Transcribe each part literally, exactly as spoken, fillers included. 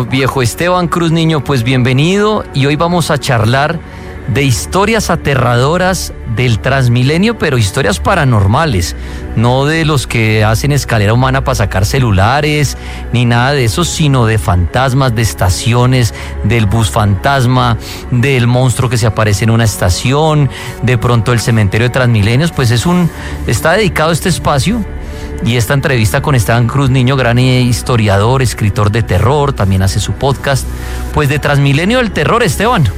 viejo Esteban Cruz Niño, pues bienvenido, y hoy vamos a charlar de historias aterradoras del Transmilenio, pero historias paranormales, no de los que hacen escalera humana para sacar celulares, ni nada de eso, sino de fantasmas, de estaciones, del bus fantasma, del monstruo que se aparece en una estación, de pronto el cementerio de Transmilenios. Pues es un, está dedicado este espacio y esta entrevista con Esteban Cruz Niño, gran historiador, escritor de terror, también hace su podcast, pues de Transmilenio del terror. Esteban.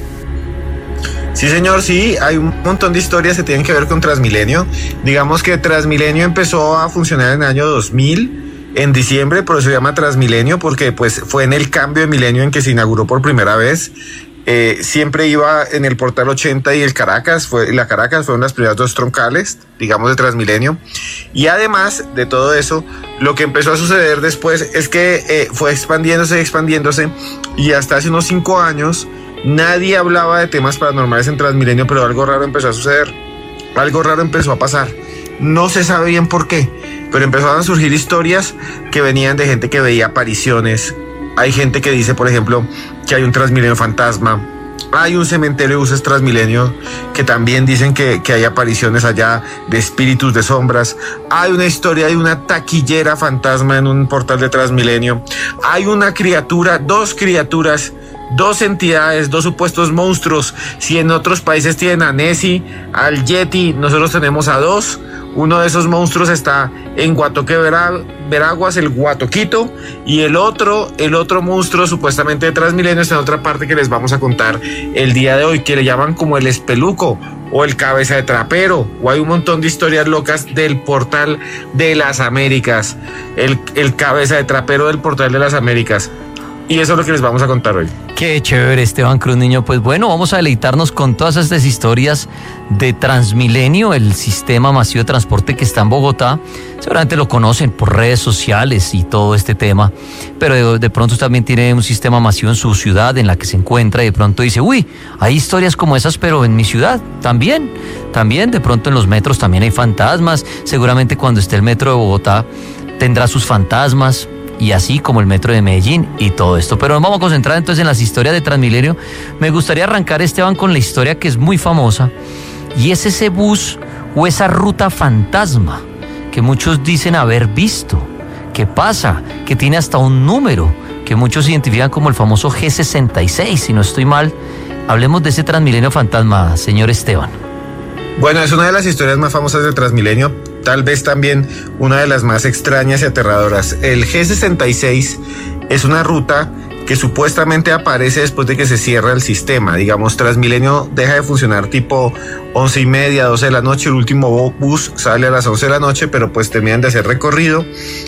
Sí, señor, sí, hay un montón de historias que tienen que ver con Transmilenio. Digamos que Transmilenio empezó a funcionar en el año dos mil, en diciembre, por eso se llama Transmilenio, porque pues fue en el cambio de milenio en que se inauguró por primera vez. Eh, siempre iba en el Portal ochenta y el Caracas, fue, la Caracas fueron las primeras dos troncales, digamos, de Transmilenio. Y además de todo eso, lo que empezó a suceder después es que eh, fue expandiéndose, expandiéndose, y hasta hace unos cinco años nadie hablaba de temas paranormales en Transmilenio, pero algo raro empezó a suceder, algo raro empezó a pasar. No se sabe bien por qué, pero empezaron a surgir historias que venían de gente que veía apariciones. Hay gente que dice, por ejemplo, que hay un Transmilenio fantasma. Hay un cementerio de buses Transmilenio que también dicen que, que hay apariciones allá de espíritus, de sombras. Hay una historia de una taquillera fantasma en un portal de Transmilenio. Hay una criatura, dos criaturas, dos entidades, dos supuestos monstruos. Si en otros países tienen a Nessie, al Yeti, nosotros tenemos a dos. Uno de esos monstruos está en Guatoque, Veraguas, el Guatoquito, y el otro, el otro monstruo supuestamente de Transmilenio está en otra parte que les vamos a contar el día de hoy, que le llaman como el espeluco o el cabeza de trapero, o hay un montón de historias locas del Portal de las Américas, el, el cabeza de trapero del Portal de las Américas. Y eso es lo que les vamos a contar hoy. Qué chévere, Esteban Cruz Niño. Pues bueno, vamos a deleitarnos con todas estas historias de Transmilenio, el sistema masivo de transporte que está en Bogotá. Seguramente lo conocen por redes sociales y todo este tema, pero de, de pronto también tiene un sistema masivo en su ciudad en la que se encuentra, y de pronto dice, uy, hay historias como esas, pero en mi ciudad también. También de pronto en los metros también hay fantasmas. Seguramente cuando esté el metro de Bogotá tendrá sus fantasmas, y así como el metro de Medellín y todo esto. Pero nos vamos a concentrar entonces en las historias de Transmilenio. Me gustaría arrancar, Esteban, con la historia que es muy famosa, y es ese bus o esa ruta fantasma que muchos dicen haber visto, que pasa, que tiene hasta un número, que muchos identifican como el famoso G sesenta y seis, si no estoy mal. Hablemos de ese Transmilenio fantasma, señor Esteban. Bueno, es una de las historias más famosas de Transmilenio, tal vez también una de las más extrañas y aterradoras. El G sesenta y seis es una ruta que supuestamente aparece después de que se cierra el sistema. Digamos, Transmilenio deja de funcionar tipo once y media, doce de la noche, el último bus sale a las once de la noche, pero pues terminan de hacer recorrido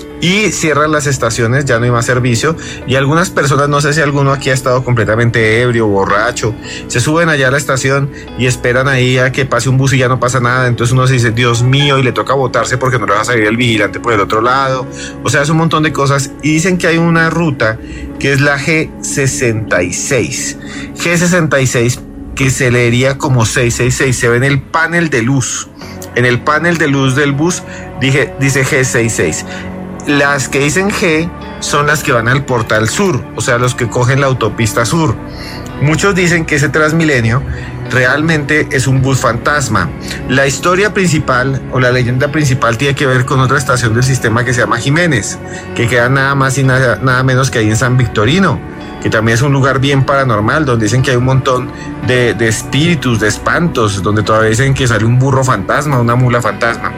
y cierran las estaciones, ya no hay más servicio, y algunas personas, no sé si alguno aquí ha estado completamente ebrio, borracho, se suben allá a la estación y esperan ahí a que pase un bus y ya no pasa nada. Entonces uno se dice, Dios mío, y le toca botarse porque no le va a salir el vigilante por el otro lado. O sea, es un montón de cosas, y dicen que hay una ruta que es la G sesenta y seis. G sesenta y seis, que se leería como seiscientos sesenta y seis, se ve en el panel de luz. En el panel de luz del bus dije, dice G sesenta y seis. Las que dicen G son las que van al Portal Sur, o sea, los que cogen la autopista sur. Muchos dicen que ese Transmilenio realmente es un bus fantasma. La historia principal o la leyenda principal tiene que ver con otra estación del sistema que se llama Jiménez, que queda nada más y nada, nada menos que ahí en San Victorino, que también es un lugar bien paranormal, donde dicen que hay un montón de, de espíritus, de espantos, donde todavía dicen que sale un burro fantasma, una mula fantasma.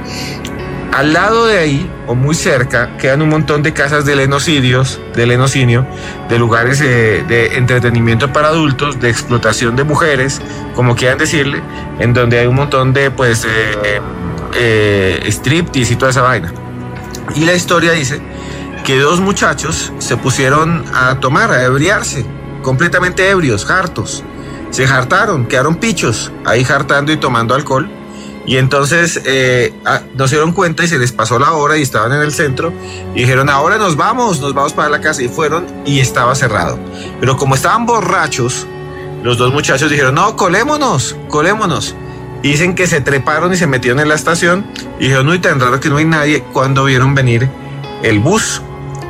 Al lado de ahí, o muy cerca, quedan un montón de casas de lenocidios, de lenocinio, de lugares de, de entretenimiento para adultos, de explotación de mujeres, como quieran decirle, en donde hay un montón de, pues, eh, eh, striptease y toda esa vaina. Y la historia dice que dos muchachos se pusieron a tomar, a ebriarse, completamente ebrios, hartos. Se hartaron, quedaron pichos, ahí hartando y tomando alcohol. Y entonces eh, no se dieron cuenta y se les pasó la hora y estaban en el centro y dijeron, ahora nos vamos, nos vamos para la casa, y fueron y estaba cerrado. Pero como estaban borrachos, los dos muchachos dijeron, no, colémonos, colémonos. Y dicen que se treparon y se metieron en la estación y dijeron, uy, tan raro que no hay nadie, cuando vieron venir el bus.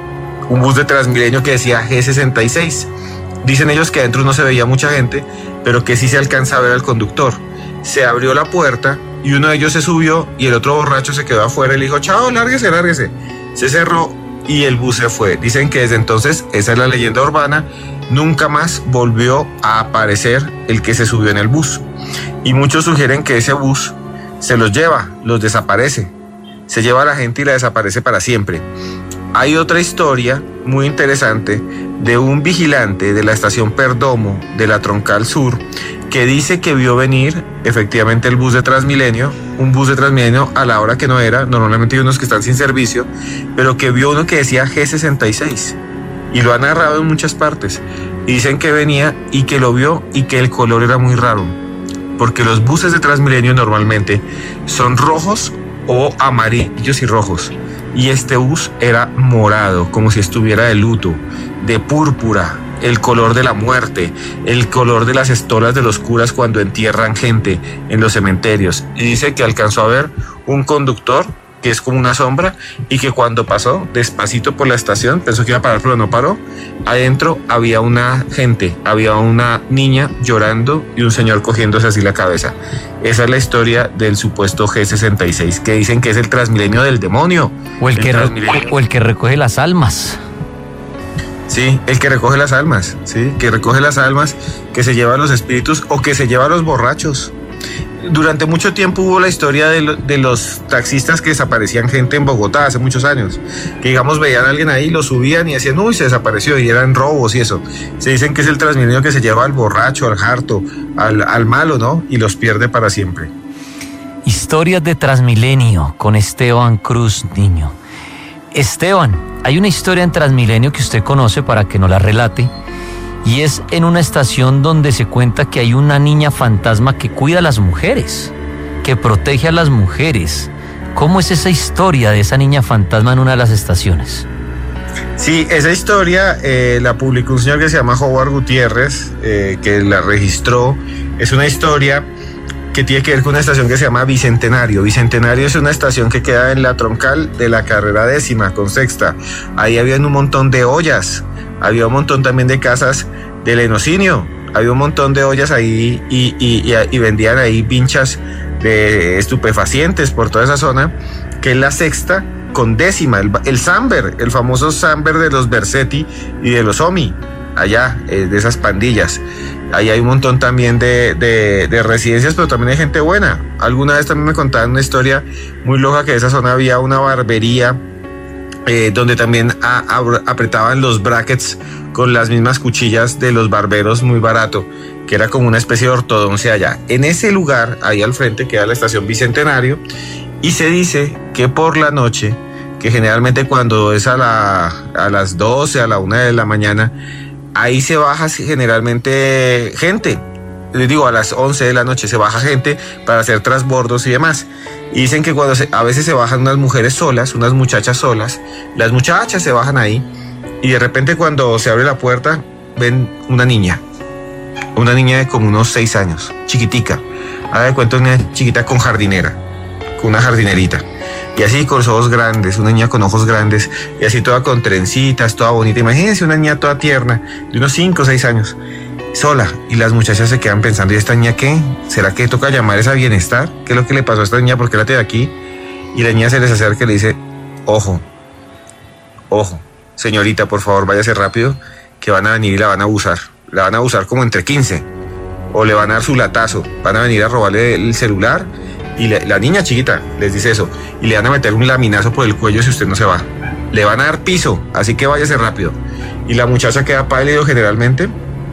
un bus de Transmilenio que decía G sesenta y seis. Dicen ellos que adentro no se veía mucha gente, pero que sí se alcanza a ver al conductor. Se abrió la puerta y uno de ellos se subió y el otro borracho se quedó afuera y le dijo, chao, lárguese, lárguese. Se cerró y el bus se fue. Dicen que desde entonces, esa es la leyenda urbana, nunca más volvió a aparecer el que se subió en el bus. Y muchos sugieren que ese bus se los lleva, los desaparece. Se lleva a la gente y la desaparece para siempre. Hay otra historia muy interesante de un vigilante de la estación Perdomo de la Troncal Sur que dice que vio venir efectivamente el bus de Transmilenio, un bus de Transmilenio a la hora que no era, normalmente hay unos que están sin servicio, pero que vio uno que decía G sesenta y seis y lo ha narrado en muchas partes. Y dicen que venía y que lo vio y que el color era muy raro, porque los buses de Transmilenio normalmente son rojos o amarillos y rojos. Y este bus era morado, como si estuviera de luto, de púrpura, el color de la muerte, el color de las estolas de los curas cuando entierran gente en los cementerios. Y dice que alcanzó a ver un conductor que es como una sombra y que cuando pasó despacito por la estación, pensó que iba a parar pero no paró. Adentro había una gente, había una niña llorando y un señor cogiéndose así la cabeza. Esa es la historia del supuesto G sesenta y seis, que dicen que es el Transmilenio del demonio. O el, el que, re- o el que recoge las almas. Sí, el que recoge las almas, sí, que recoge las almas, que se lleva a los espíritus o que se lleva a los borrachos. Durante mucho tiempo hubo la historia de, lo, de los taxistas que desaparecían gente en Bogotá hace muchos años, que digamos veían a alguien ahí, lo subían y decían, uy, se desapareció, y eran robos y eso. Se dicen que es el Transmilenio que se lleva al borracho, al harto, al, al malo, ¿no? Y los pierde para siempre. Historias de Transmilenio con Esteban Cruz Niño. Esteban, hay una historia en Transmilenio que usted conoce para que nos la relate. Y es en una estación donde se cuenta que hay una niña fantasma que cuida a las mujeres, que protege a las mujeres. ¿Cómo es esa historia de esa niña fantasma en una de las estaciones? Sí, esa historia eh, la publicó un señor que se llama Howard Gutiérrez, eh, que la registró. Es una historia que tiene que ver con una estación que se llama Bicentenario. Bicentenario es una estación que queda en la troncal de la carrera décima con sexta. Ahí habían un montón de ollas. Había un montón también de casas de lenocinio, había un montón de ollas ahí y, y, y, y vendían ahí pinchas de estupefacientes por toda esa zona, que es la sexta con décima, el, el Samber, el famoso Samber de los Bersetti y de los Omi, allá, eh, de esas pandillas. Ahí hay un montón también de, de, de residencias, pero también hay gente buena. Alguna vez también me contaban una historia muy loca que en esa zona había una barbería, Eh, donde también a, a, apretaban los brackets con las mismas cuchillas de los barberos muy barato, que era como una especie de ortodoncia allá. En ese lugar, ahí al frente, queda la estación Bicentenario, y se dice que por la noche, que generalmente cuando es a, la, a las doce, a la una de la mañana, ahí se baja generalmente gente. Les digo, a las once de la noche se baja gente para hacer transbordos y demás. Y dicen que cuando se, a veces se bajan unas mujeres solas, unas muchachas solas, las muchachas se bajan ahí y de repente cuando se abre la puerta ven una niña, una niña de como unos seis años, chiquitica. Haga de cuenta una chiquita con jardinera, con una jardinerita. Y así con los ojos grandes, una niña con ojos grandes, y así toda con trencitas, toda bonita. Imagínense una niña toda tierna, de unos cinco o seis años, sola. Y las muchachas se quedan pensando, ¿y esta niña qué? ¿Será que toca llamar esa bienestar? ¿Qué es lo que le pasó a esta niña? ¿Por qué la tiene aquí? Y la niña se les acerca y le dice, ojo, ojo, señorita, por favor, váyase rápido, que van a venir y la van a abusar. La van a abusar como entre quince, o le van a dar su latazo, van a venir a robarle el celular. Y la, la niña chiquita les dice eso, y le van a meter un laminazo por el cuello si usted no se va. Le van a dar piso, así que váyase rápido. Y la muchacha queda pálido generalmente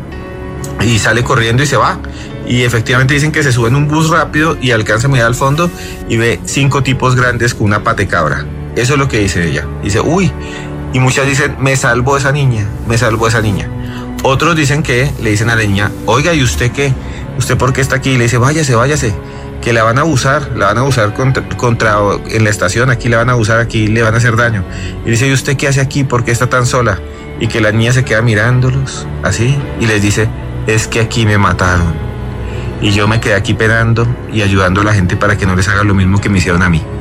y sale corriendo y se va. Y efectivamente dicen que se sube en un bus rápido y alcanza a mirar al fondo y ve cinco tipos grandes con una patecabra. Eso es lo que dice ella. Dice, uy, y muchas dicen, me salvó esa niña, me salvó esa niña. Otros dicen que le dicen a la niña, oiga, ¿y usted qué? ¿Usted por qué está aquí? Y le dice, váyase, váyase, que la van a abusar, la van a abusar contra, contra en la estación, aquí la van a abusar, aquí le van a hacer daño. Y dice, ¿y usted qué hace aquí? ¿Por qué está tan sola? Y que la niña se queda mirándolos, así, y les dice, es que aquí me mataron. Y yo me quedé aquí penando y ayudando a la gente para que no les haga lo mismo que me hicieron a mí.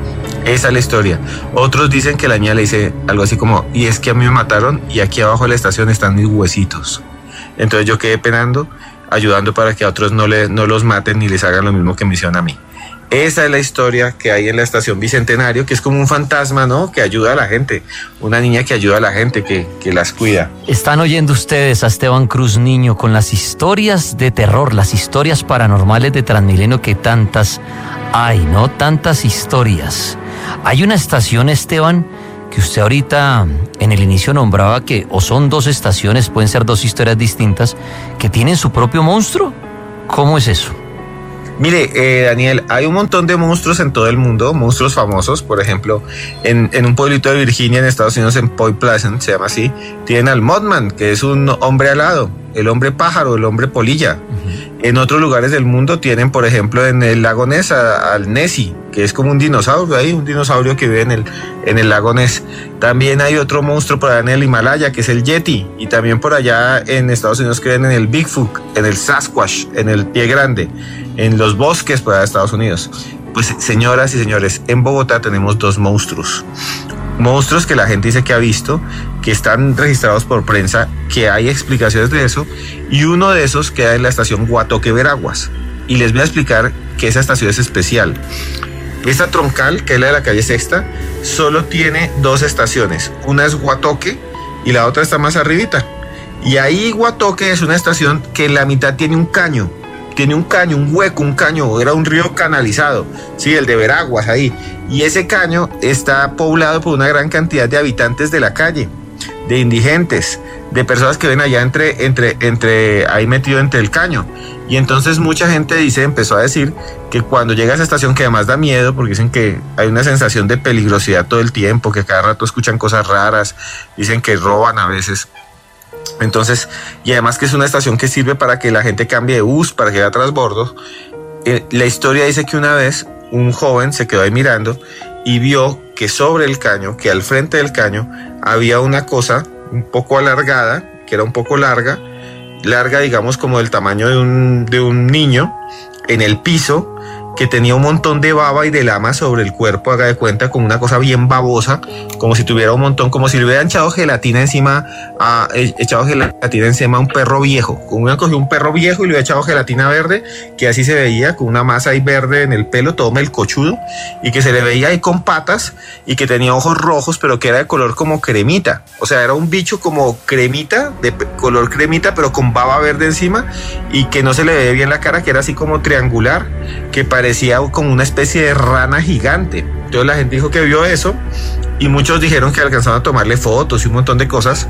Esa es la historia. Otros dicen que la niña le dice algo así como, y es que a mí me mataron y aquí abajo de la estación están mis huesitos. Entonces yo quedé penando, ayudando para que a otros no, le, no los maten ni les hagan lo mismo que me hicieron a mí. Esa es la historia que hay en la estación Bicentenario, que es como un fantasma, ¿no? Que ayuda a la gente. Una niña que ayuda a la gente, que, que las cuida. Están oyendo ustedes a Esteban Cruz Niño con las historias de terror, las historias paranormales de Transmilenio, que tantas hay, ¿no? Tantas historias. Hay una estación, Esteban, que usted ahorita en el inicio nombraba que o son dos estaciones, pueden ser dos historias distintas, que tienen su propio monstruo. ¿Cómo es eso? Mire, eh, Daniel, hay un montón de monstruos en todo el mundo, monstruos famosos. Por ejemplo, en, en un pueblito de Virginia, en Estados Unidos, en Point Pleasant, se llama así, tienen al Mothman, que es un hombre alado, el hombre pájaro, el hombre polilla. Uh-huh. En otros lugares del mundo tienen, por ejemplo, en el lago Ness a, al Nessie, que es como un dinosaurio ahí, un dinosaurio que vive en el, en el lago Ness. También hay otro monstruo por allá en el Himalaya, que es el Yeti. Y también por allá en Estados Unidos creen en el Bigfoot, en el Sasquatch, en el pie grande, en los bosques por allá de Estados Unidos. Pues señoras y señores, en Bogotá tenemos dos monstruos. Monstruos que la gente dice que ha visto, que están registrados por prensa, que hay explicaciones de eso, y uno de esos queda en la estación Guatoque Veraguas. Y les voy a explicar que esa estación es especial. Esta troncal, que es la de la calle Sexta, solo tiene dos estaciones. Una es Guatoque y la otra está más arribita. Y ahí Guatoque es una estación que en la mitad tiene un caño. Tiene un caño, un hueco, un caño, era un río canalizado, sí, el de Veraguas ahí. Y ese caño está poblado por una gran cantidad de habitantes de la calle, de indigentes, de personas que ven allá entre, entre, entre, ahí metido entre el caño. Y entonces mucha gente dice, empezó a decir que cuando llega a esa estación, que además da miedo, porque dicen que hay una sensación de peligrosidad todo el tiempo, que cada rato escuchan cosas raras, dicen que roban a veces. Entonces, y además que es una estación que sirve para que la gente cambie de bus, para que haya transbordos. Eh, la historia dice que una vez un joven se quedó ahí mirando y vio que sobre el caño, que al frente del caño, había una cosa un poco alargada, que era un poco larga, larga digamos como del tamaño de un, de un niño, en el piso, que tenía un montón de baba y de lama sobre el cuerpo, haga de cuenta, como una cosa bien babosa, como si tuviera un montón, como si le hubieran echado gelatina encima, a, echado gelatina encima a un perro viejo. Como hubieran cogido un perro viejo y le hubieran echado gelatina verde, que así se veía, con una masa ahí verde en el pelo, todo melcochudo, y que se le veía ahí con patas, y que tenía ojos rojos, pero que era de color como cremita. O sea, era un bicho como cremita, de color cremita, pero con baba verde encima, y que no se le veía bien la cara, que era así como triangular, que parecía parecía como una especie de rana gigante. Entonces la gente dijo que vio eso y muchos dijeron que alcanzaron a tomarle fotos y un montón de cosas,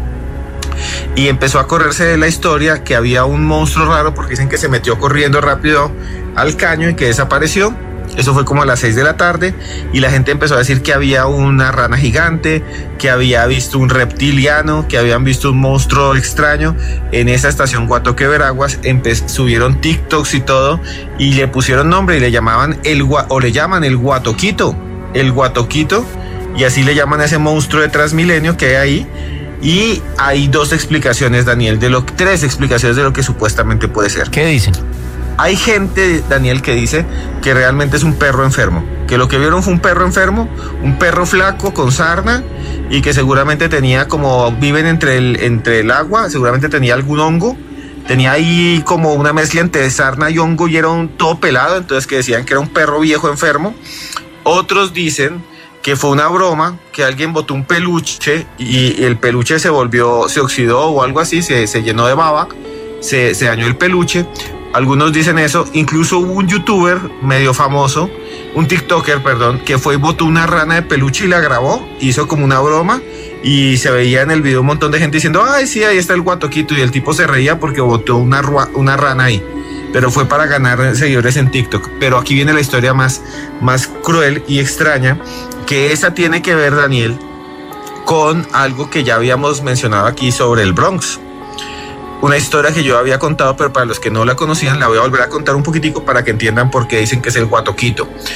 y empezó a correrse de la historia que había un monstruo raro, porque dicen que se metió corriendo rápido al caño y que desapareció. Eso fue como a las seis de la tarde y la gente empezó a decir que había una rana gigante, que había visto un reptiliano, que habían visto un monstruo extraño en esa estación Guatoque Veraguas. Subieron TikToks y todo y le pusieron nombre y le llamaban el o le llaman el Guatoquito, el Guatoquito, y así le llaman a ese monstruo de Transmilenio que hay ahí. Y hay dos explicaciones, Daniel, de lo tres explicaciones de lo que supuestamente puede ser. ¿Qué dicen? Hay gente, Daniel, que dice que realmente es un perro enfermo, que lo que vieron fue un perro enfermo, un perro flaco con sarna, y que seguramente tenía, como viven entre el, entre el agua, seguramente tenía algún hongo, tenía ahí como una mezcla entre sarna y hongo y era un todo pelado, entonces que decían que era un perro viejo enfermo. Otros dicen que fue una broma, que alguien botó un peluche y el peluche se volvió, se oxidó o algo así, se, se llenó de baba, se, se dañó el peluche. Algunos dicen eso, incluso hubo un youtuber medio famoso, un tiktoker, perdón, que fue y botó una rana de peluche y la grabó, hizo como una broma y se veía en el video un montón de gente diciendo, ay sí, ahí está el Guatoquito, y el tipo se reía porque botó una, una rana ahí, pero fue para ganar seguidores en TikTok. Pero aquí viene la historia más, más cruel y extraña, que esa tiene que ver, Daniel, con algo que ya habíamos mencionado aquí sobre el Bronx. Una historia que yo había contado, pero para los que no la conocían, la voy a volver a contar un poquitico para que entiendan por qué dicen que es el Guatoquito.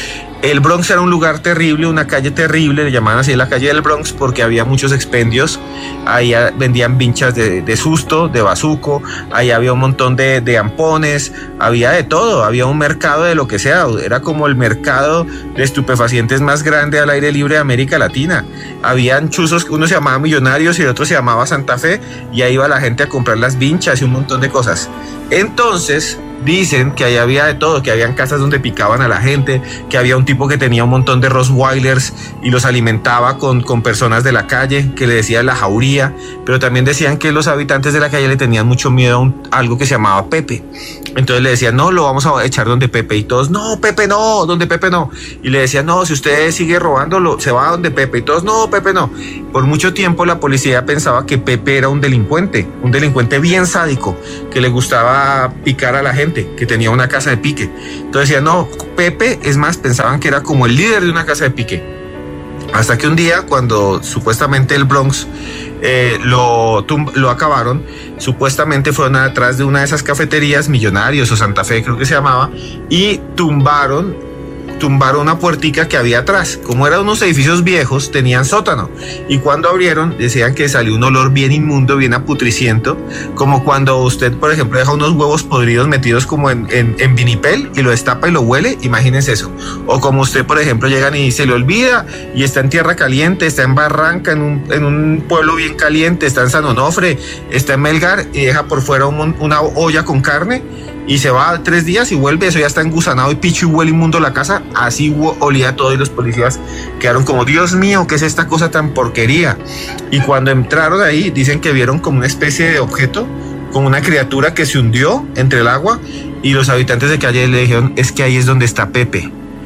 El Bronx era un lugar terrible, una calle terrible, le llamaban así la calle del Bronx porque había muchos expendios. Ahí vendían vinchas de, de susto, de bazuco, ahí había un montón de, de ampones, había de todo, había un mercado de lo que sea, era como el mercado de estupefacientes más grande al aire libre de América Latina. Habían chuzos, uno se llamaba Millonarios y el otro se llamaba Santa Fe, y ahí iba la gente a comprar las vinchas y un montón de cosas. Entonces dicen que ahí había de todo, que habían casas donde picaban a la gente, que había un tipo que tenía un montón de rottweilers y los alimentaba con, con personas de la calle, que le decía la jauría, pero también decían que los habitantes de la calle le tenían mucho miedo a, un, a algo que se llamaba Pepe. Entonces le decían, no, lo vamos a echar donde Pepe, y todos, no, Pepe no, donde Pepe no. Y le decían, no, si usted sigue robándolo, se va a donde Pepe, y todos, no, Pepe no. Por mucho tiempo la policía pensaba que Pepe era un delincuente, un delincuente bien sádico, que le gustaba picar a la gente, que tenía una casa de pique. Entonces decían, no, Pepe, es más, pensaban que era como el líder de una casa de pique. Hasta que un día, cuando supuestamente el Bronx eh, lo, lo acabaron, supuestamente fueron atrás de una de esas cafeterías, Millonarios o Santa Fe creo que se llamaba, y tumbaron tumbaron una puertica que había atrás. Como eran unos edificios viejos, tenían sótano, y cuando abrieron decían que salió un olor bien inmundo, bien aputriciento, como cuando usted, por ejemplo, deja unos huevos podridos metidos como en, en, en vinipel y lo destapa y lo huele, imagínense eso. O como usted, por ejemplo, llegan y se le olvida y está en tierra caliente, está en Barranca, en un, en un pueblo bien caliente, está en San Onofre, está en Melgar, y deja por fuera un, una olla con carne y se va tres días y vuelve, eso ya está engusanado y picho y huele inmundo la casa. Así olía todo, y los policías quedaron como, Dios mío, ¿qué es esta cosa tan porquería? Y cuando entraron ahí, dicen que vieron como una especie de objeto, como una criatura que se hundió entre el agua, y los habitantes de calle le dijeron, es que ahí es donde está Pepe.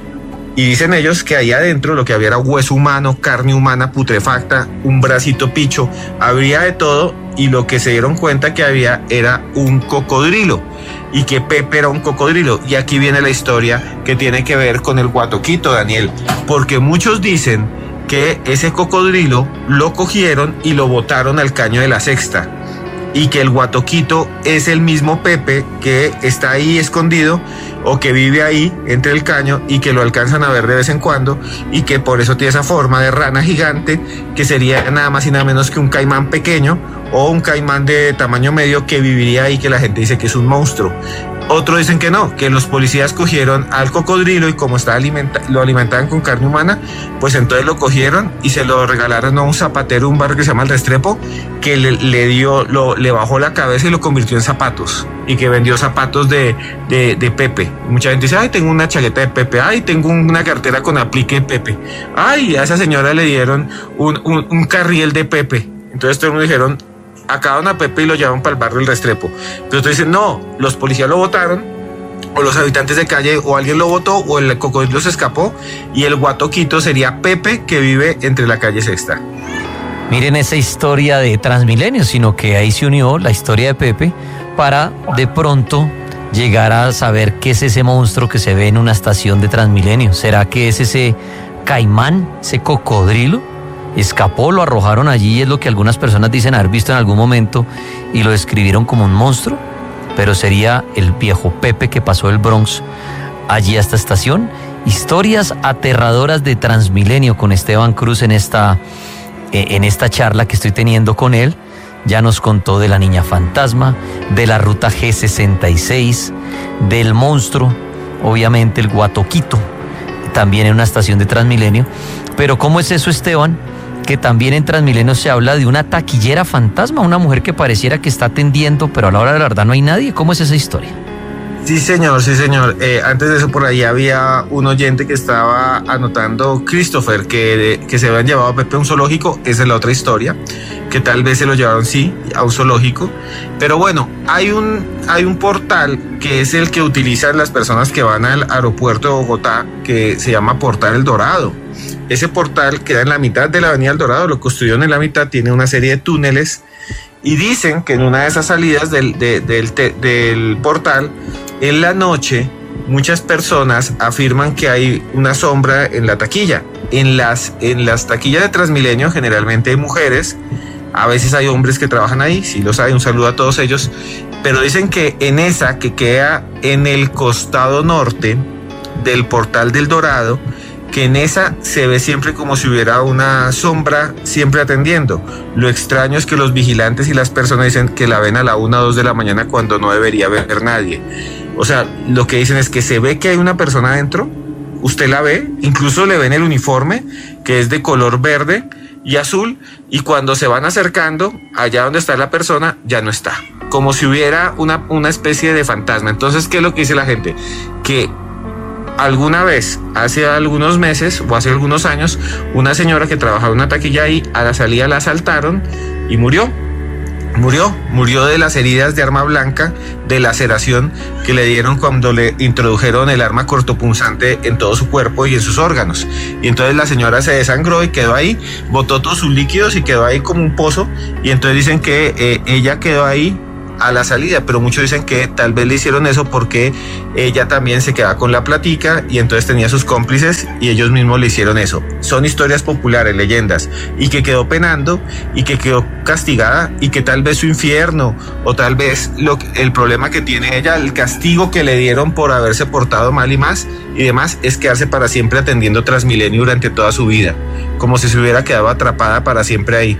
Y dicen ellos que ahí adentro lo que había era hueso humano, carne humana putrefacta, un bracito picho, habría de todo, y lo que se dieron cuenta que había era un cocodrilo, y que Pepe era un cocodrilo. Y aquí viene la historia que tiene que ver con el Guatoquito, Daniel, porque muchos dicen que ese cocodrilo lo cogieron y lo botaron al caño de la Sexta, y que el Guatoquito es el mismo Pepe que está ahí escondido, o que vive ahí entre el caño, y que lo alcanzan a ver de vez en cuando, y que por eso tiene esa forma de rana gigante, que sería nada más y nada menos que un caimán pequeño, o un caimán de tamaño medio que viviría ahí, que la gente dice que es un monstruo. Otros dicen que no, que los policías cogieron al cocodrilo, y como está alimenta lo alimentaban con carne humana, pues entonces lo cogieron y se lo regalaron a un zapatero, un barrio que se llama El Restrepo, que le, le dio, lo, le bajó la cabeza y lo convirtió en zapatos, y que vendió zapatos de, de, de Pepe. Mucha gente dice, ay, tengo una chaqueta de Pepe, ay, tengo una cartera con aplique de Pepe, ay, a esa señora le dieron un, un, un carriel de Pepe. Entonces todos me dijeron, acaban a Pepe y lo llevan para el barrio El Restrepo. Pero entonces dicen, no, los policías lo botaron, o los habitantes de calle, o alguien lo botó, o el cocodrilo se escapó, y el Guatoquito sería Pepe, que vive entre la calle Sexta. Miren esa historia de Transmilenio, sino que ahí se unió la historia de Pepe para de pronto llegar a saber qué es ese monstruo que se ve en una estación de Transmilenio. ¿Será que es ese caimán, ese cocodrilo? Escapó, lo arrojaron allí, es lo que algunas personas dicen haber visto en algún momento, y lo describieron como un monstruo, pero sería el viejo Pepe que pasó del Bronx allí a esta estación. Historias aterradoras de Transmilenio con Esteban Cruz en esta, en esta charla que estoy teniendo con él. Ya nos contó de la niña fantasma, de la ruta G sesenta y seis, del monstruo, obviamente el Guatoquito, también en una estación de Transmilenio. Pero ¿cómo es eso, Esteban? Que también en Transmilenio se habla de una taquillera fantasma, una mujer que pareciera que está atendiendo, pero a la hora de la verdad no hay nadie. ¿Cómo es esa historia? Sí, señor, sí, señor. Eh, antes de eso, por ahí había un oyente que estaba anotando, Christopher, que, que se habían llevado a Pepe a un zoológico. Esa es la otra historia, que tal vez se lo llevaron, sí, a un zoológico. Pero bueno, hay un, hay un portal que es el que utilizan las personas que van al aeropuerto de Bogotá, que se llama Portal El Dorado. Ese portal queda en la mitad de la avenida El Dorado, lo construyeron en la mitad, tiene una serie de túneles, y dicen que en una de esas salidas del, de, del, te, del portal, en la noche, muchas personas afirman que hay una sombra en la taquilla. En las, en las taquillas de Transmilenio generalmente hay mujeres, a veces hay hombres que trabajan ahí, sí los hay, un saludo a todos ellos, pero dicen que en esa que queda en el costado norte del Portal del Dorado, que en esa se ve siempre como si hubiera una sombra siempre atendiendo. Lo extraño es que los vigilantes y las personas dicen que la ven a la una o dos de la mañana cuando no debería ver nadie. O sea, lo que dicen es que se ve que hay una persona adentro, usted la ve, incluso le ven el uniforme, que es de color verde y azul, y cuando se van acercando, allá donde está la persona, ya no está. Como si hubiera una, una especie de fantasma. Entonces, ¿qué es lo que dice la gente? Que alguna vez, hace algunos meses o hace algunos años, una señora que trabajaba en una taquilla ahí, a la salida la asaltaron y murió. Murió, murió de las heridas de arma blanca, de laceración que le dieron cuando le introdujeron el arma cortopunzante en todo su cuerpo y en sus órganos. Y entonces la señora se desangró y quedó ahí, botó todos sus líquidos y quedó ahí como un pozo. Y entonces dicen que eh, ella quedó ahí a la salida, pero muchos dicen que tal vez le hicieron eso porque ella también se quedaba con la platica y entonces tenía sus cómplices y ellos mismos le hicieron eso. Son historias populares, leyendas, y que quedó penando y que quedó castigada y que tal vez su infierno o tal vez lo, el problema que tiene ella, el castigo que le dieron por haberse portado mal y más y demás, es quedarse para siempre atendiendo Transmilenio durante toda su vida, como si se hubiera quedado atrapada para siempre ahí.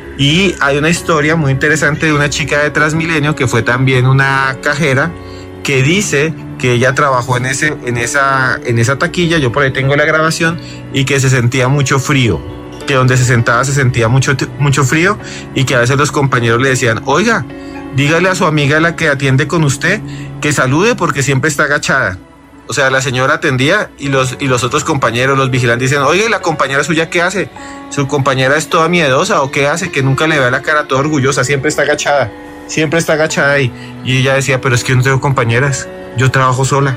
Y hay una historia muy interesante de una chica de Transmilenio que fue también una cajera que dice que ella trabajó en, ese, en, esa, en esa taquilla, yo por ahí tengo la grabación, y que se sentía mucho frío, que donde se sentaba se sentía mucho, mucho frío y que a veces los compañeros le decían, oiga, dígale a su amiga la que atiende con usted que salude porque siempre está agachada. O sea, la señora atendía y los, y los otros compañeros, los vigilantes, dicen, oye, ¿la compañera suya qué hace? ¿Su compañera es toda miedosa o qué hace? Que nunca le ve la cara toda orgullosa, siempre está agachada, siempre está agachada ahí. Y ella decía, pero es que yo no tengo compañeras, yo trabajo sola.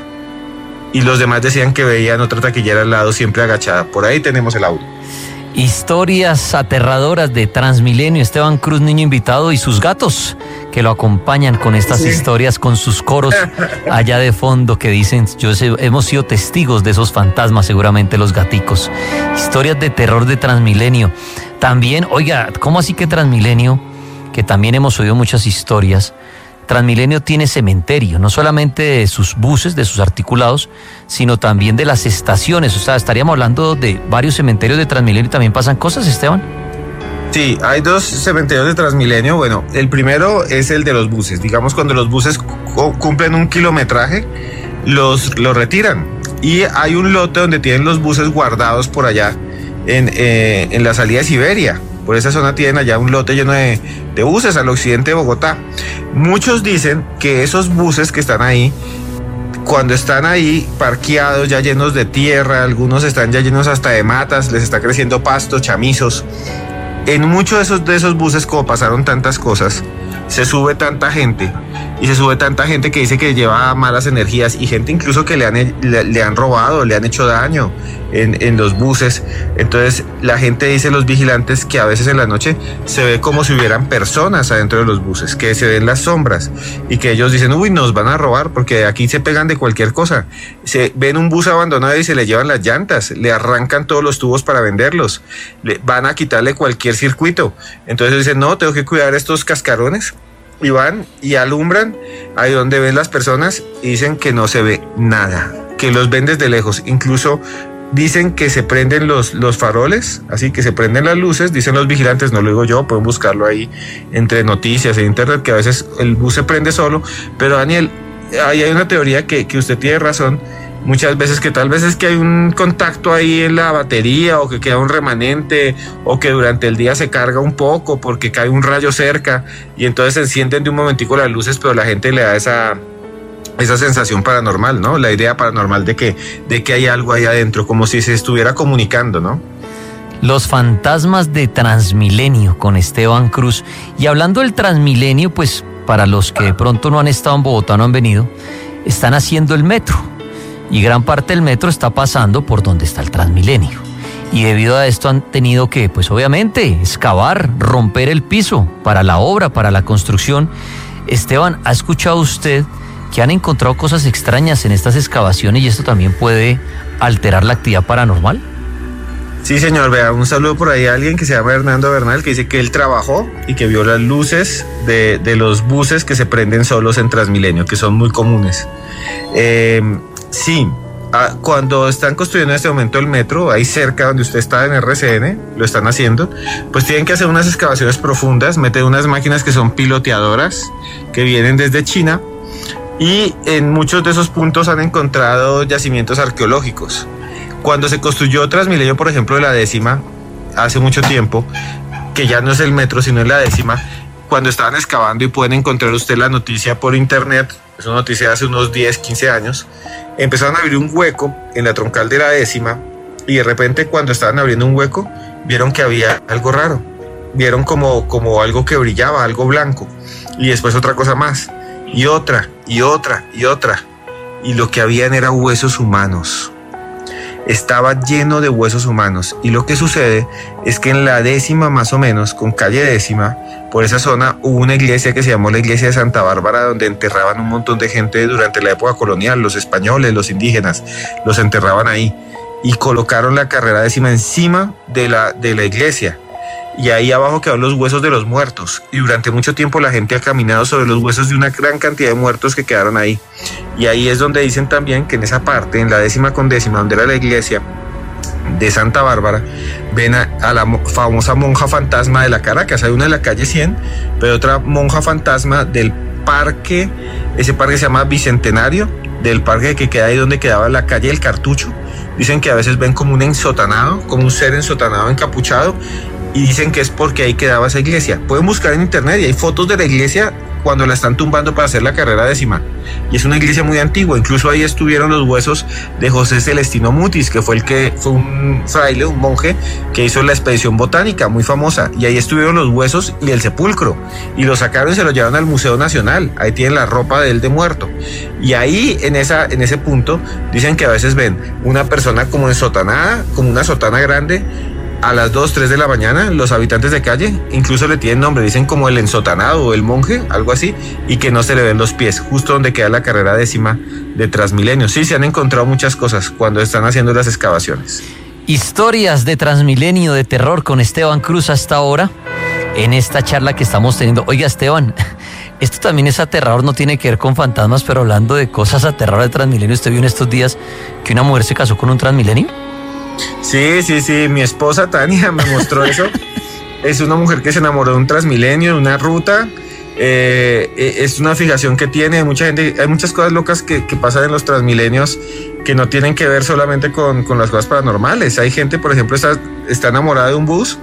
Y los demás decían que veían otra taquillera al lado, siempre agachada. Por ahí tenemos el audio. Historias aterradoras de Transmilenio. Esteban Cruz, niño invitado, y sus gatos que lo acompañan con estas sí. historias, con sus coros allá de fondo que dicen, yo sé, hemos sido testigos de esos fantasmas, seguramente los gaticos. Historias de terror de Transmilenio. También, oiga, ¿cómo así que Transmilenio, que también hemos oído muchas historias, Transmilenio tiene cementerio, no solamente de sus buses, de sus articulados, sino también de las estaciones? O sea, estaríamos hablando de varios cementerios de Transmilenio y también pasan cosas, Esteban. Sí, hay dos cementerios de Transmilenio. Bueno, el primero es el de los buses. Digamos, cuando los buses cumplen un kilometraje, los, los retiran. Y hay un lote donde tienen los buses guardados por allá, en, eh, en la salida de Siberia. Por esa zona tienen allá un lote lleno de, de buses al occidente de Bogotá. Muchos dicen que esos buses que están ahí, cuando están ahí parqueados, ya llenos de tierra, algunos están ya llenos hasta de matas, les está creciendo pasto, chamizos. En muchos de esos, de esos buses, como pasaron tantas cosas, se sube tanta gente, y se sube tanta gente que dice que lleva malas energías, y gente incluso que le han, le, le han robado, le han hecho daño en, en los buses. Entonces la gente dice, los vigilantes, que a veces en la noche se ve como si hubieran personas adentro de los buses, que se ven las sombras, y que ellos dicen, uy, nos van a robar, porque aquí se pegan de cualquier cosa. Se ven un bus abandonado y se le llevan las llantas, le arrancan todos los tubos para venderlos, le, van a quitarle cualquier circuito. Entonces dicen, no, tengo que cuidar estos cascarones. Y van y alumbran ahí donde ven las personas y dicen que no se ve nada, que los ven desde lejos. Incluso dicen que se prenden los, los faroles, así que se prenden las luces, dicen los vigilantes, no lo digo yo, pueden buscarlo ahí entre noticias e internet, que a veces el bus se prende solo. Pero Daniel, ahí hay una teoría que, que usted tiene razón, muchas veces, que tal vez es que hay un contacto ahí en la batería, o que queda un remanente, o que durante el día se carga un poco porque cae un rayo cerca y entonces se encienden de un momentico las luces, pero la gente le da esa, esa sensación paranormal, ¿no? La idea paranormal de que, de que hay algo ahí adentro, como si se estuviera comunicando, ¿no? Los fantasmas de Transmilenio con Esteban Cruz. Y hablando del Transmilenio, pues para los que de pronto no han estado en Bogotá, no han venido, están haciendo el metro. Y gran parte del metro está pasando por donde está el Transmilenio. Y debido a esto han tenido que, pues obviamente, excavar, romper el piso para la obra, para la construcción. Esteban, ¿ha escuchado usted que han encontrado cosas extrañas en estas excavaciones y esto también puede alterar la actividad paranormal? Sí, señor, vea, un saludo por ahí a alguien que se llama Hernando Bernal, que dice que él trabajó y que vio las luces de, de los buses que se prenden solos en Transmilenio, que son muy comunes. Eh... Sí, Ah, cuando están construyendo en este momento el metro, ahí cerca donde usted está en R C N, lo están haciendo, pues tienen que hacer unas excavaciones profundas, meter unas máquinas que son piloteadoras, que vienen desde China, y en muchos de esos puntos han encontrado yacimientos arqueológicos. Cuando se construyó Transmilenio, por ejemplo, de la décima, hace mucho tiempo, que ya no es el metro, sino es la décima, cuando estaban excavando, y pueden encontrar usted la noticia por internet, es una noticia de hace unos diez, quince años, empezaron a abrir un hueco en la troncal de la décima, y de repente cuando estaban abriendo un hueco, vieron que había algo raro, vieron como, como algo que brillaba, algo blanco, y después otra cosa más, y otra, y otra, y otra, y lo que habían eran huesos humanos. Estaba lleno de huesos humanos, y lo que sucede es que en la décima más o menos, con calle décima, por esa zona hubo una iglesia que se llamó la iglesia de Santa Bárbara, donde enterraban un montón de gente durante la época colonial, los españoles, los indígenas, los enterraban ahí, y colocaron la carrera décima encima de la, de la iglesia, y ahí abajo quedaron los huesos de los muertos, y durante mucho tiempo la gente ha caminado sobre los huesos de una gran cantidad de muertos que quedaron ahí, y ahí es donde dicen también que en esa parte, en la décima con décima, donde era la iglesia de Santa Bárbara, ven a, a la famosa monja fantasma de la Caracas. Hay una de la calle cien, pero otra monja fantasma del parque, ese parque se llama Bicentenario, del parque que queda ahí donde quedaba la calle del Cartucho. Dicen que a veces ven como un ensotanado, como un ser ensotanado encapuchado, y dicen que es porque ahí quedaba esa iglesia. Pueden buscar en internet y hay fotos de la iglesia cuando la están tumbando para hacer la carrera décima, y es una iglesia muy antigua. Incluso ahí estuvieron los huesos de José Celestino Mutis, que fue el que fue un fraile, un monje que hizo la expedición botánica muy famosa, y ahí estuvieron los huesos y el sepulcro, y lo sacaron y se lo llevaron al Museo Nacional. Ahí tienen la ropa de él de muerto, y ahí en, esa, en ese punto dicen que a veces ven una persona como ensotanada, como una sotana grande, a las dos, tres de la mañana. Los habitantes de calle incluso le tienen nombre, dicen como el ensotanado o el monje, algo así, y que no se le ven los pies, justo donde queda la carrera décima de Transmilenio. Sí, se han encontrado muchas cosas cuando están haciendo las excavaciones. Historias de Transmilenio, de terror, con Esteban Cruz hasta ahora, en esta charla que estamos teniendo. Oiga, Esteban, esto también es aterrador, no tiene que ver con fantasmas, pero hablando de cosas aterradoras de Transmilenio, ¿usted vio en estos días que una mujer se casó con un Transmilenio? Sí, sí, sí, mi esposa Tania me mostró eso. Es una mujer que se enamoró de un Transmilenio, de una ruta. Eh, es una fijación que tiene mucha gente. Hay muchas cosas locas que, que pasan en los Transmilenios que no tienen que ver solamente con, con las cosas paranormales. Hay gente, por ejemplo, está, está enamorada de un bus,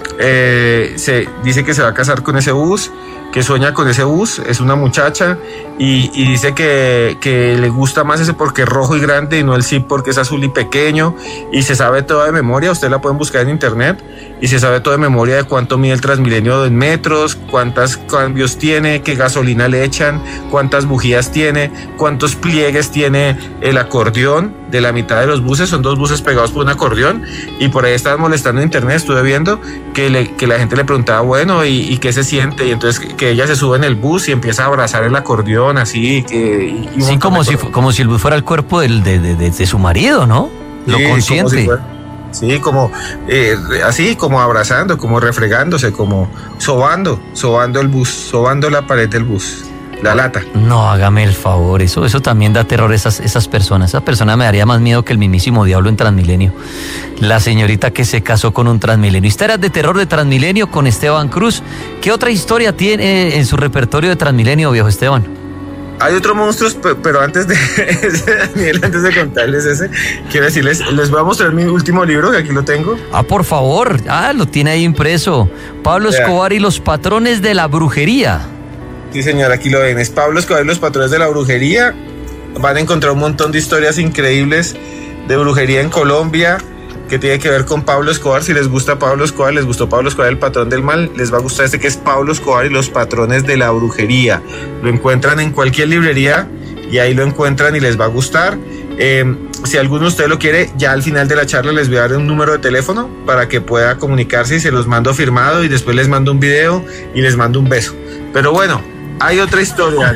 eh, se dice que se va a casar con ese bus, que sueña con ese bus, es una muchacha, y, y dice que, que le gusta más ese porque es rojo y grande, y no el Zip porque es azul y pequeño, y se sabe todo de memoria. Usted la pueden buscar en internet, y se sabe todo de memoria de cuánto mide el Transmilenio en metros, cuántos cambios tiene, qué gasolina le echan, cuántas bujías tiene, cuántos pliegues tiene el acordeón de la mitad de los buses. Son dos buses pegados por un acordeón, y por ahí estaban molestando en internet, estuve viendo que, le, que la gente le preguntaba, bueno, ¿y, y qué se siente? Y entonces que ella se sube en el bus y empieza a abrazar el acordeón así, que, y, y sí, como si, como si el bus fuera el cuerpo del, de, de, de, de su marido, ¿no? Lo sí, consciente. Como si fuera, sí, como eh, así, como abrazando, como refregándose, como sobando, sobando el bus, sobando la pared del bus. La lata. No, hágame el favor, eso, eso también da terror a esas, esas personas. Esa persona me daría más miedo que el mismísimo diablo en Transmilenio. La señorita que se casó con un Transmilenio. Historias de terror de Transmilenio con Esteban Cruz. ¿Qué otra historia tiene en su repertorio de Transmilenio, viejo Esteban? Hay otros monstruos, pero antes de Daniel, antes de contarles ese, quiero decirles, les voy a mostrar mi último libro, que aquí lo tengo. Ah, por favor, ah, lo tiene ahí impreso. Pablo Escobar y los patrones de la brujería. Sí, señor, aquí lo ven. Es Pablo Escobar y los patrones de la brujería. Van a encontrar un montón de historias increíbles de brujería en Colombia que tiene que ver con Pablo Escobar. Si les gusta Pablo Escobar, les gustó Pablo Escobar, el patrón del mal, les va a gustar este que es Pablo Escobar y los patrones de la brujería. Lo encuentran en cualquier librería y ahí lo encuentran y les va a gustar. Eh, si alguno de ustedes lo quiere, ya al final de la charla les voy a dar un número de teléfono para que pueda comunicarse, y se los mando firmado, y después les mando un video y les mando un beso. Pero bueno, hay otra historia.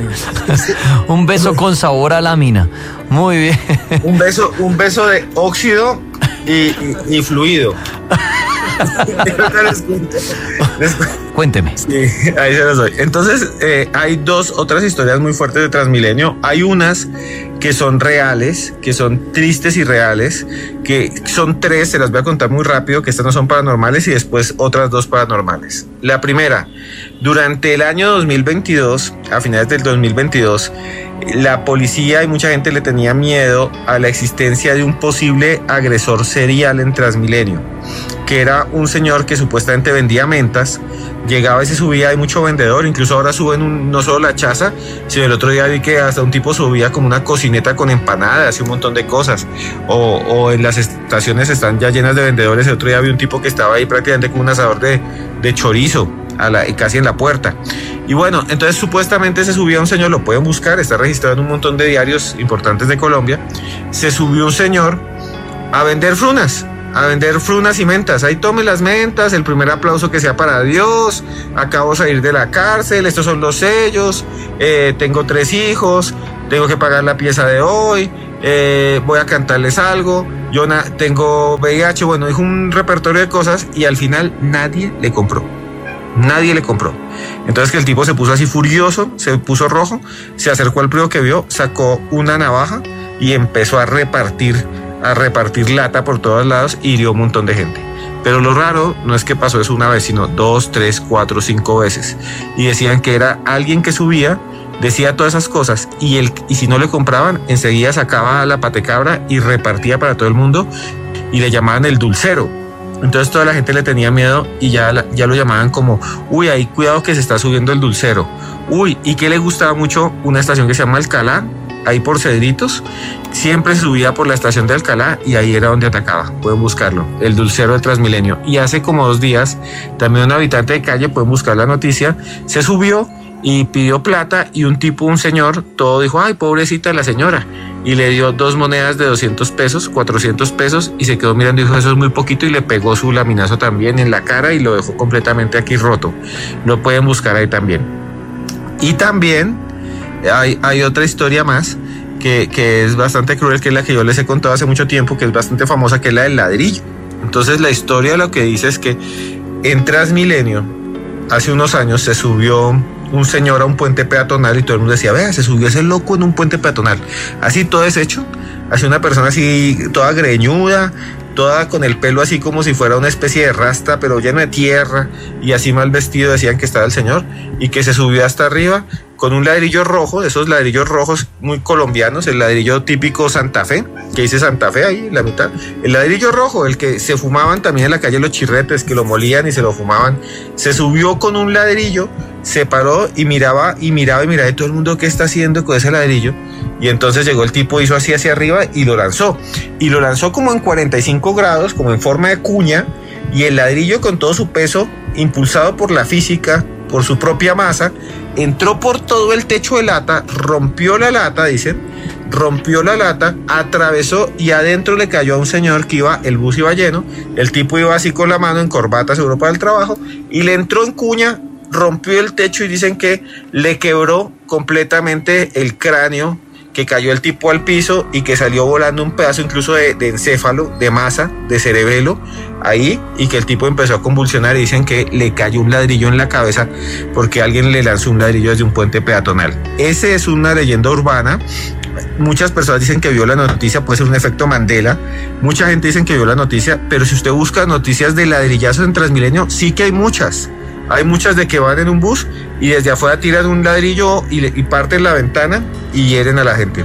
Un beso con sabor a lámina. Muy bien. Un beso, un beso de óxido y, y, y fluido. les cuento, les cu- Cuénteme. Sí, ahí se los doy. Entonces, eh, hay dos otras historias muy fuertes de Transmilenio. Hay unas que son reales, que son tristes y reales, que son tres, se las voy a contar muy rápido, que estas no son paranormales y después otras dos paranormales. La primera, durante el año dos mil veintidós, a finales del dos mil veintidós, la policía y mucha gente le tenía miedo a la existencia de un posible agresor serial en Transmilenio, que era un señor que supuestamente vendía mentas, llegaba y se subía, hay mucho vendedor, incluso ahora suben un, no solo la chaza, sino el otro día vi que hasta un tipo subía como una cocineta con empanadas y un montón de cosas, o, o en las estaciones están ya llenas de vendedores. El otro día vi un tipo que estaba ahí prácticamente con un asador de, de chorizo, a la, casi en la puerta. Y bueno, entonces supuestamente se subía un señor, lo pueden buscar, está registrado en un montón de diarios importantes de Colombia, se subió un señor a vender frunas, a vender frunas y mentas. Ahí tome las mentas, el primer aplauso que sea para Dios, acabo de salir de la cárcel, estos son los sellos, eh, tengo tres hijos, tengo que pagar la pieza de hoy, eh, voy a cantarles algo, yo na- tengo V I H, bueno, dijo un repertorio de cosas y al final nadie le compró. Nadie le compró. Entonces que el tipo se puso así furioso, se puso rojo, se acercó al primero que vio, sacó una navaja y empezó a repartir, a repartir lata por todos lados y hirió un montón de gente. Pero lo raro no es que pasó eso una vez, sino dos, tres, cuatro, cinco veces. Y decían que era alguien que subía, decía todas esas cosas y, el, y si no le compraban, enseguida sacaba la patecabra y repartía para todo el mundo y le llamaban el dulcero. Entonces toda la gente le tenía miedo y ya, ya lo llamaban como, uy, ahí cuidado que se está subiendo el dulcero. Uy, ¿y qué le gustaba mucho? Una estación que se llama Alcalá, ahí por Cedritos, siempre se subía por la estación de Alcalá y ahí era donde atacaba. Pueden buscarlo, el dulcero de Transmilenio. Y hace como dos días, también un habitante de calle, pueden buscar la noticia, se subió y pidió plata y un tipo, un señor, todo dijo, ay, pobrecita la señora. Y le dio dos monedas de doscientos pesos, cuatrocientos pesos y se quedó mirando y dijo, eso es muy poquito, y le pegó su laminazo también en la cara y lo dejó completamente aquí roto. Lo pueden buscar ahí también. Y también hay, hay otra historia más que, que es bastante cruel, que es la que yo les he contado hace mucho tiempo, que es bastante famosa, que es la del ladrillo. Entonces la historia lo que dice es que en Transmilenio, hace unos años se subió un señor a un puente peatonal y todo el mundo decía, vea, se subió ese loco en un puente peatonal. Así todo deshecho, así una persona así toda greñuda, toda con el pelo así como si fuera una especie de rasta, pero lleno de tierra y así mal vestido, decían que estaba el señor, y que se subió hasta arriba con un ladrillo rojo, de esos ladrillos rojos muy colombianos, el ladrillo típico Santa Fe, que dice Santa Fe ahí en la mitad, el ladrillo rojo, el que se fumaban también en la calle los chirretes, que lo molían y se lo fumaban, se subió con un ladrillo, se paró y miraba y miraba y miraba y todo el mundo, ¿qué está haciendo con ese ladrillo? Y entonces llegó el tipo, hizo así hacia arriba y lo lanzó, y lo lanzó como en cuarenta y cinco grados, como en forma de cuña, y el ladrillo con todo su peso, impulsado por la física, por su propia masa, entró por todo el techo de lata, rompió la lata, dicen, rompió la lata, atravesó y adentro le cayó a un señor que iba, el bus iba lleno, el tipo iba así con la mano en corbata, seguro para el trabajo, y le entró en cuña, rompió el techo y dicen que le quebró completamente el cráneo, que cayó el tipo al piso y que salió volando un pedazo incluso de, de encéfalo, de masa, de cerebelo, ahí, y que el tipo empezó a convulsionar y dicen que le cayó un ladrillo en la cabeza porque alguien le lanzó un ladrillo desde un puente peatonal. Esa es una leyenda urbana. Muchas personas dicen que vio la noticia, puede ser un efecto Mandela. Mucha gente dice que vio la noticia, pero si usted busca noticias de ladrillazos en Transmilenio, sí que hay muchas. Hay muchas de que van en un bus y desde afuera tiran un ladrillo y, y parten la ventana y hieren a la gente.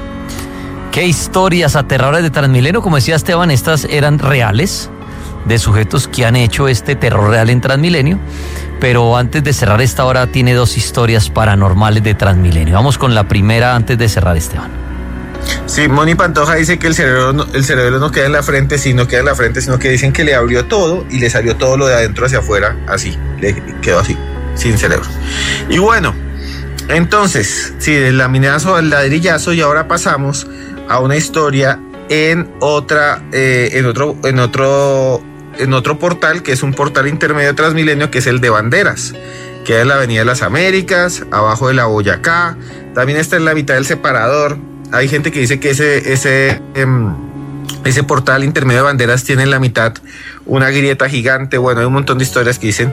Qué historias aterradoras de Transmilenio. Como decía Esteban, estas eran reales, de sujetos que han hecho este terror real en Transmilenio. Pero antes de cerrar esta hora, tiene dos historias paranormales de Transmilenio. Vamos con la primera antes de cerrar, Esteban. Sí, Moni Pantoja dice que el cerebro, no, el cerebro no queda en la frente, sí, no queda en la frente, sino que dicen que le abrió todo y le salió todo lo de adentro hacia afuera, así, le quedó así, sin cerebro. Y bueno, entonces, sí, del laminazo al ladrillazo, y ahora pasamos a una historia en otra, eh, en otro, en otro, en otro portal, que es un portal intermedio de Transmilenio, que es el de Banderas, que es la Avenida de las Américas, abajo de la Boyacá, también está en la mitad del separador. Hay gente que dice que ese, ese, eh, ese portal intermedio de Banderas tiene en la mitad una grieta gigante. Bueno, hay un montón de historias que dicen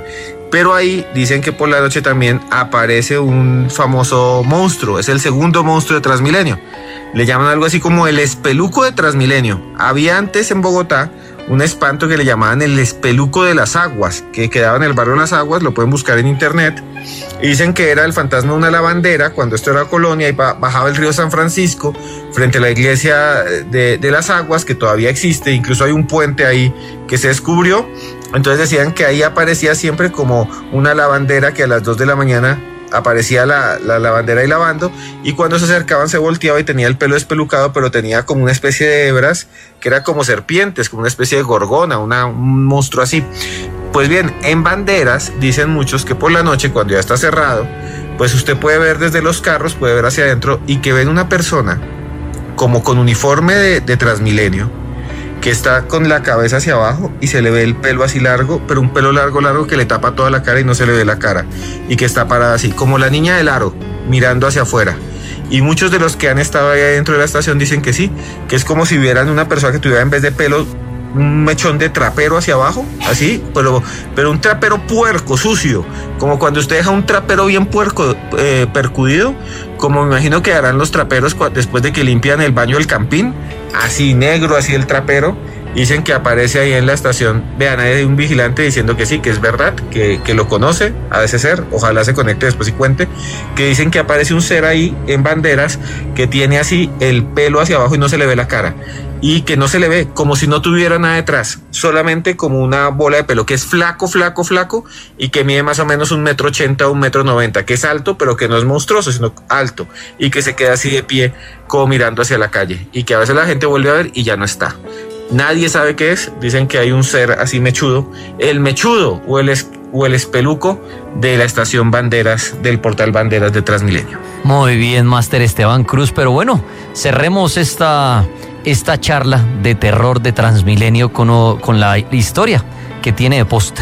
Pero ahí dicen que por la noche también aparece un famoso monstruo, es el segundo monstruo de Transmilenio. Le llaman algo así como el espeluco de Transmilenio. Había antes en Bogotá un espanto que le llamaban el espeluco de las aguas, que quedaba en el barrio Las Aguas, lo pueden buscar en internet. Y dicen que era el fantasma de una lavandera, cuando esto era colonia y bajaba el río San Francisco, frente a la iglesia de, de Las Aguas, que todavía existe, incluso hay un puente ahí que se descubrió. Entonces decían que ahí aparecía siempre como una lavandera que a las dos de la mañana aparecía la, la lavandera ahí lavando, y cuando se acercaban se volteaba y tenía el pelo espelucado, pero tenía como una especie de hebras que era como serpientes, como una especie de gorgona, una, un monstruo así. Pues bien, en Banderas dicen muchos que por la noche, cuando ya está cerrado, pues usted puede ver desde los carros, puede ver hacia adentro, y que ven una persona como con uniforme de, de Transmilenio, que está con la cabeza hacia abajo y se le ve el pelo así largo, pero un pelo largo, largo que le tapa toda la cara y no se le ve la cara, y que está parada así, como la niña del aro, mirando hacia afuera. Y muchos de los que han estado ahí adentro de la estación dicen que sí, que es como si vieran una persona que tuviera en vez de pelo un mechón de trapero hacia abajo, así, pero, pero un trapero puerco, sucio, como cuando usted deja un trapero bien puerco, eh, percudido, como me imagino que harán los traperos después de que limpian el baño del campín, así negro, así el trapero. Dicen que aparece ahí en la estación. Vean, hay un vigilante diciendo que sí, que es verdad, que, que lo conoce, a ese ser, ojalá se conecte después y cuente, que dicen que aparece un ser ahí en Banderas que tiene así el pelo hacia abajo y no se le ve la cara, y que no se le ve, como si no tuviera nada detrás, solamente como una bola de pelo, que es flaco, flaco, flaco, y que mide más o menos un metro ochenta o un metro noventa, que es alto, pero que no es monstruoso, sino alto, y que se queda así de pie, como mirando hacia la calle, y que a veces la gente vuelve a ver y ya no está. Nadie sabe qué es. Dicen que hay un ser así mechudo, el mechudo o el, es, o el espeluco de la estación Banderas, del portal Banderas de Transmilenio. Muy bien, Máster Esteban Cruz, pero bueno, cerremos esta, esta charla de terror de Transmilenio con, con la historia que tiene de postre.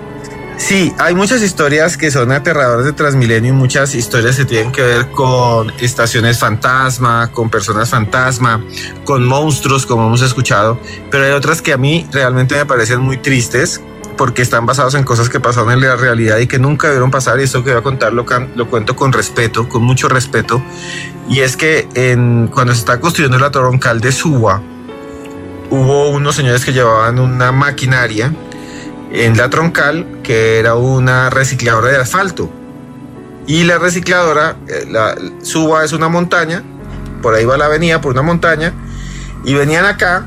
Sí, hay muchas historias que son aterradoras de Transmilenio y muchas historias que tienen que ver con estaciones fantasma, con personas fantasma, con monstruos, como hemos escuchado, pero hay otras que a mí realmente me parecen muy tristes porque están basados en cosas que pasaron en la realidad y que nunca debieron pasar, y esto que voy a contar lo, lo cuento con respeto, con mucho respeto, y es que en, cuando se está construyendo la troncal de Suba, hubo unos señores que llevaban una maquinaria en la troncal que era una recicladora de asfalto, y la recicladora, la Suba es una montaña, por ahí va la avenida por una montaña, y venían acá,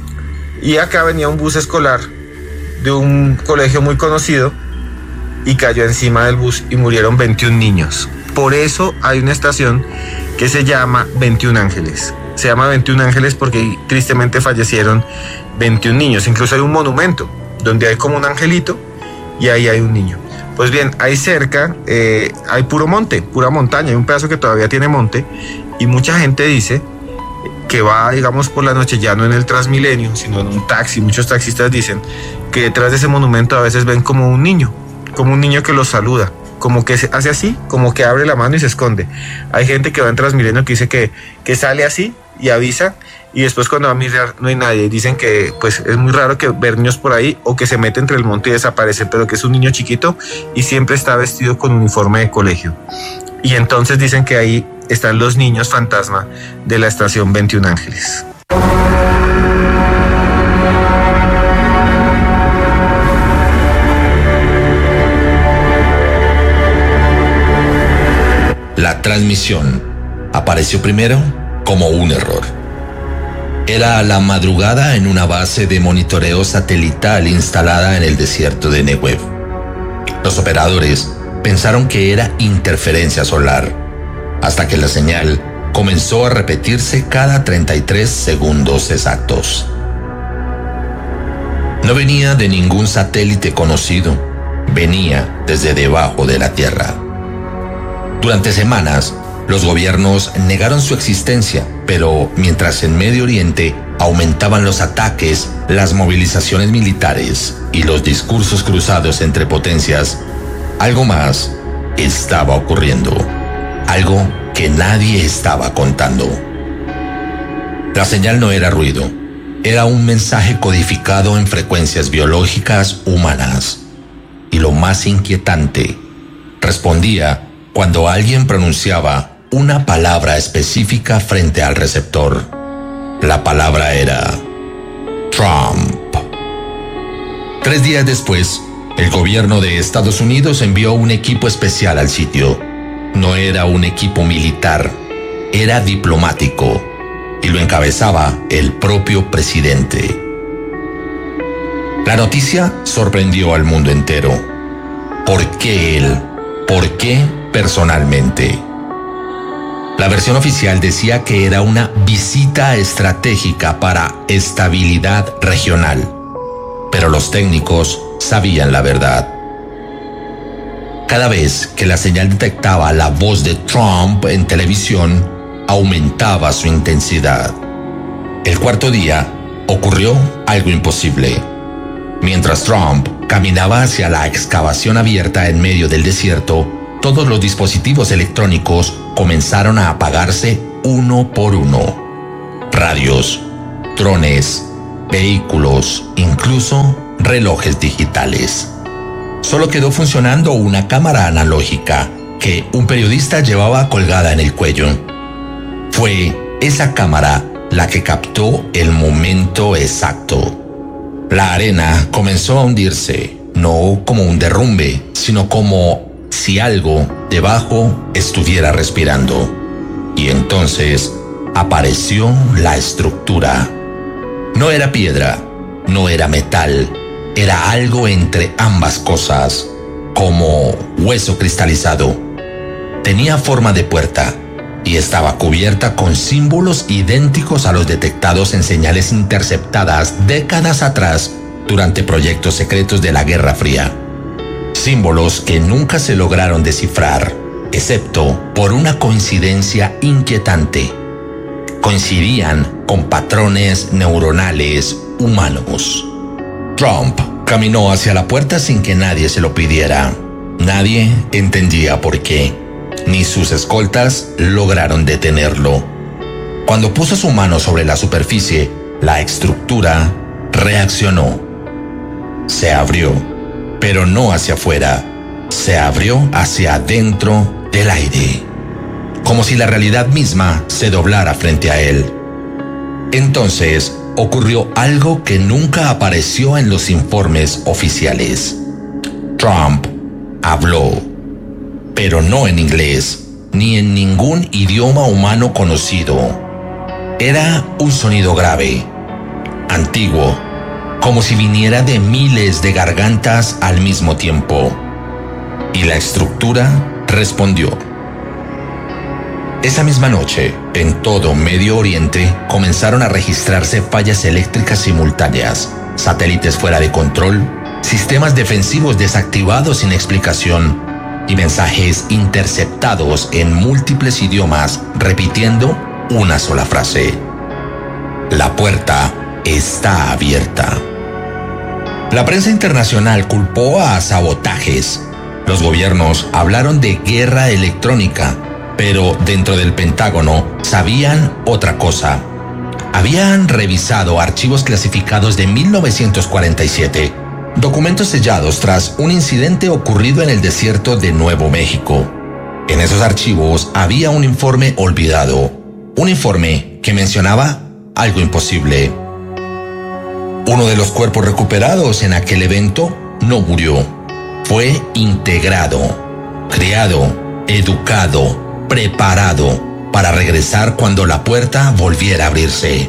y acá venía un bus escolar de un colegio muy conocido y cayó encima del bus y murieron veintiún niños. Por eso hay una estación que se llama veintiún Ángeles. Se llama veintiún Ángeles porque tristemente fallecieron veintiún niños. Incluso hay un monumento donde hay como un angelito y ahí hay un niño. Pues bien, ahí cerca eh, hay puro monte, pura montaña, hay un pedazo que todavía tiene monte, y mucha gente dice que va, digamos, por la noche, ya no en el Transmilenio, sino en un taxi. Muchos taxistas dicen que detrás de ese monumento a veces ven como un niño, como un niño que los saluda, como que se hace así, como que abre la mano y se esconde. Hay gente que va en Transmilenio que dice que, que sale así y avisa, y después cuando va a mirar no hay nadie. Dicen que pues es muy raro que ver niños por ahí, o que se mete entre el monte y desaparece, pero que es un niño chiquito y siempre está vestido con uniforme de colegio. Y entonces dicen que ahí están los niños fantasma de la estación veintiún Ángeles. La transmisión apareció primero como un error. Era la madrugada en una base de monitoreo satelital instalada en el desierto de Negev. Los operadores pensaron que era interferencia solar, hasta que la señal comenzó a repetirse cada treinta y tres segundos exactos. No venía de ningún satélite conocido, venía desde debajo de la Tierra. Durante semanas, los gobiernos negaron su existencia, pero mientras en Medio Oriente aumentaban los ataques, las movilizaciones militares y los discursos cruzados entre potencias, algo más estaba ocurriendo, algo que nadie estaba contando. La señal no era ruido, era un mensaje codificado en frecuencias biológicas humanas. y lo más inquietante, respondía cuando alguien pronunciaba una palabra específica frente al receptor. La palabra era Trump. Tres días después, el gobierno de Estados Unidos envió un equipo especial al sitio. No era un equipo militar, era diplomático, y lo encabezaba el propio presidente. La noticia sorprendió al mundo entero. ¿Por qué él? ¿Por qué personalmente? La versión oficial decía que era una visita estratégica para estabilidad regional, pero los técnicos sabían la verdad. Cada vez que la señal detectaba la voz de Trump en televisión, aumentaba su intensidad. El cuarto día ocurrió algo imposible. Mientras Trump caminaba hacia la excavación abierta en medio del desierto, todos los dispositivos electrónicos comenzaron a apagarse uno por uno. Radios, drones, vehículos, incluso relojes digitales. Solo quedó funcionando una cámara analógica que un periodista llevaba colgada en el cuello. Fue esa cámara la que captó el momento exacto. La arena comenzó a hundirse, no como un derrumbe, sino como si algo debajo estuviera respirando. Y entonces apareció la estructura. No era piedra, no era metal, era algo entre ambas cosas, como hueso cristalizado. Tenía forma de puerta y estaba cubierta con símbolos idénticos a los detectados en señales interceptadas décadas atrás durante proyectos secretos de la Guerra Fría. Símbolos que nunca se lograron descifrar, excepto por una coincidencia inquietante. Coincidían con patrones neuronales humanos. Trump caminó hacia la puerta sin que nadie se lo pidiera. Nadie entendía por qué. Ni sus escoltas lograron detenerlo. Cuando puso su mano sobre la superficie, la estructura reaccionó. Se abrió, pero no hacia afuera. Se abrió hacia adentro del aire, como si la realidad misma se doblara frente a él. Entonces ocurrió algo que nunca apareció en los informes oficiales. Trump habló, pero no en inglés, ni en ningún idioma humano conocido. Era un sonido grave, antiguo, como si viniera de miles de gargantas al mismo tiempo. Y la estructura respondió. Esa misma noche, en todo Medio Oriente, comenzaron a registrarse fallas eléctricas simultáneas, satélites fuera de control, sistemas defensivos desactivados sin explicación y mensajes interceptados en múltiples idiomas repitiendo una sola frase: la puerta está abierta. La prensa internacional culpó a sabotajes. Los gobiernos hablaron de guerra electrónica, pero dentro del Pentágono sabían otra cosa. Habían revisado archivos clasificados de mil novecientos cuarenta y siete, documentos sellados tras un incidente ocurrido en el desierto de Nuevo México. En esos archivos había un informe olvidado, un informe que mencionaba algo imposible. Uno de los cuerpos recuperados en aquel evento no murió, fue integrado, criado, educado, preparado para regresar cuando la puerta volviera a abrirse.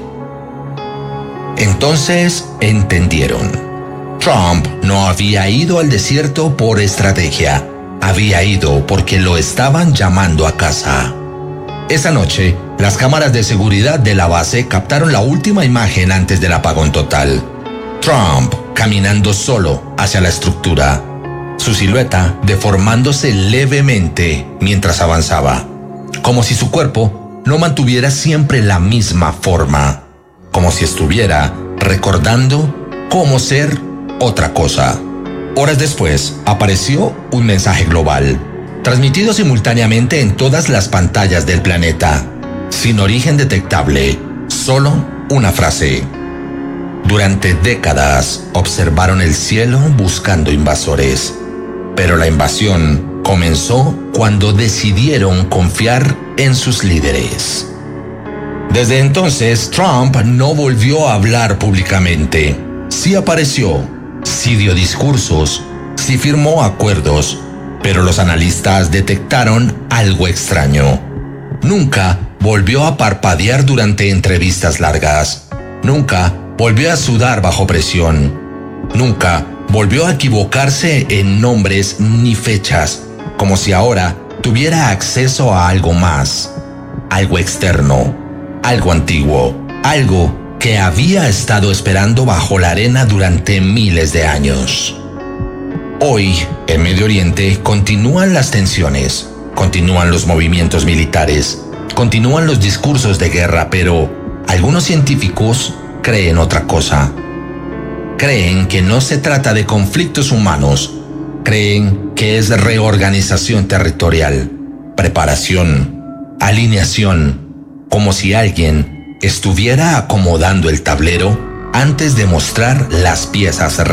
Entonces entendieron. Trump no había ido al desierto por estrategia, había ido porque lo estaban llamando a casa. Esa noche, las cámaras de seguridad de la base captaron la última imagen antes del apagón total. Trump caminando solo hacia la estructura, su silueta deformándose levemente mientras avanzaba, como si su cuerpo no mantuviera siempre la misma forma, como si estuviera recordando cómo ser otra cosa. Horas después, apareció un mensaje global, transmitido simultáneamente en todas las pantallas del planeta, sin origen detectable, solo una frase. Durante décadas observaron el cielo buscando invasores. Pero la invasión comenzó cuando decidieron confiar en sus líderes. Desde entonces, Trump no volvió a hablar públicamente. Sí apareció, sí dio discursos, sí firmó acuerdos, pero los analistas detectaron algo extraño. Nunca volvió a parpadear durante entrevistas largas. Nunca volvió a sudar bajo presión. Nunca volvió a equivocarse en nombres ni fechas, como si ahora tuviera acceso a algo más, algo externo, algo antiguo, algo que había estado esperando bajo la arena durante miles de años. Hoy, en Medio Oriente, continúan las tensiones, continúan los movimientos militares, continúan los discursos de guerra, pero algunos científicos creen otra cosa. Creen que no se trata de conflictos humanos, creen que es reorganización territorial, preparación, alineación, como si alguien estuviera acomodando el tablero antes de mostrar las piezas